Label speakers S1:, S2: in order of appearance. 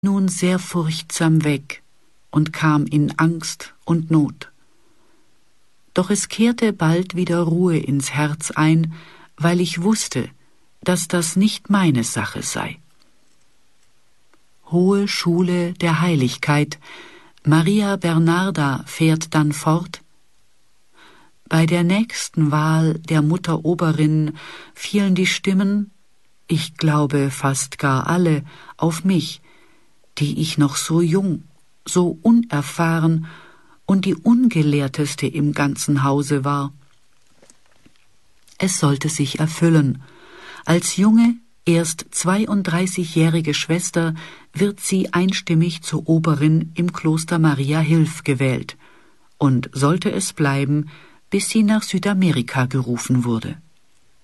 S1: nun sehr furchtsam weg und kam in Angst und Not. Doch es kehrte bald wieder Ruhe ins Herz ein, weil ich wusste, dass das nicht meine Sache sei. Hohe Schule der Heiligkeit, Maria Bernarda fährt dann fort. Bei der nächsten Wahl der Mutteroberin fielen die Stimmen, ich glaube fast gar alle, auf mich, die ich noch so jung, so unerfahren und die Ungelehrteste im ganzen Hause war. Es sollte sich erfüllen. Als junge, erst 32-jährige Schwester wird sie einstimmig zur Oberin im Kloster Maria Hilf gewählt und sollte es bleiben, bis sie nach Südamerika gerufen wurde.